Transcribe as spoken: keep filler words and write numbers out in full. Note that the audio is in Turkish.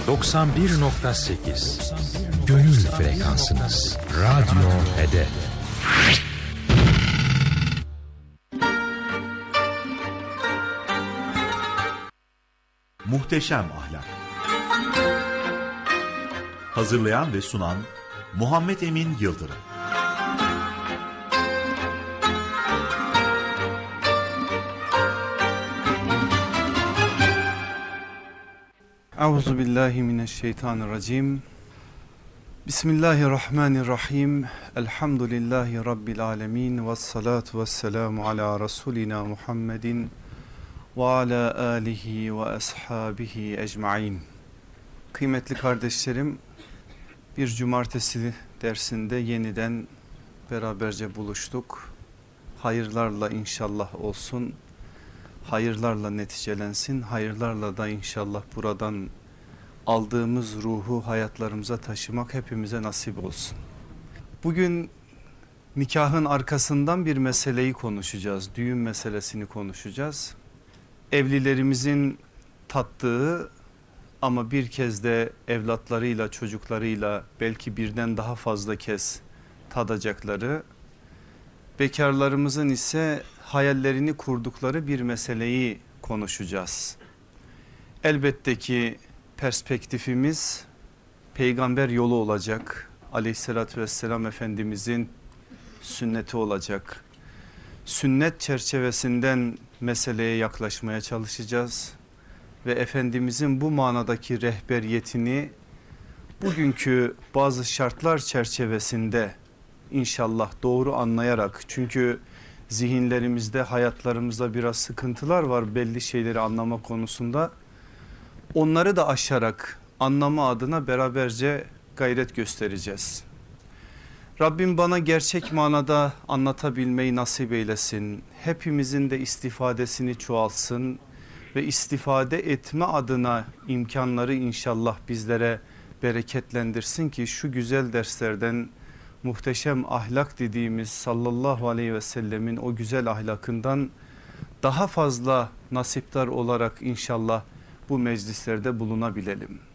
doksan bir nokta sekiz Gönül frekansınız. Radyo Hedef. Muhteşem Ahlak. Hazırlayan ve sunan Muhammed Emin Yıldırım. Euzubillahimineşşeytanirracim. Bismillahirrahmanirrahim. Elhamdülillahi Rabbil alemin. Vessalatu vesselamu ala Resulina Muhammedin ve ala alihi ve ashabihi ecmain. Kıymetli kardeşlerim, bir cumartesi dersinde yeniden beraberce buluştuk. Hayırlarla inşallah olsun, hayırlarla neticelensin, hayırlarla da inşallah buradan aldığımız ruhu hayatlarımıza taşımak hepimize nasip olsun. Bugün nikahın arkasından bir meseleyi konuşacağız, düğün meselesini konuşacağız. Evlilerimizin tattığı ama bir kez de evlatlarıyla, çocuklarıyla belki birden daha fazla kez tadacakları, bekarlarımızın ise hayallerini kurdukları bir meseleyi konuşacağız. Elbette ki perspektifimiz peygamber yolu olacak, aleyhissalatü vesselam Efendimizin sünneti olacak. Sünnet çerçevesinden meseleye yaklaşmaya çalışacağız ve Efendimizin bu manadaki rehberiyetini bugünkü bazı şartlar çerçevesinde İnşallah doğru anlayarak, çünkü zihinlerimizde, hayatlarımızda biraz sıkıntılar var belli şeyleri anlama konusunda. Onları da aşarak anlama adına beraberce gayret göstereceğiz. Rabbim bana gerçek manada anlatabilmeyi nasip eylesin. Hepimizin de istifadesini çoğaltsın ve istifade etme adına imkanları inşallah bizlere bereketlendirsin ki şu güzel derslerden, muhteşem ahlak dediğimiz sallallahu aleyhi ve sellemin o güzel ahlakından daha fazla nasiptar olarak inşallah bu meclislerde bulunabilelim.